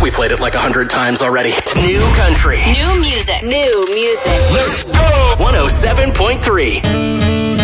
We played it like 100 times already. New country. New music. New music. Let's go! 107.3.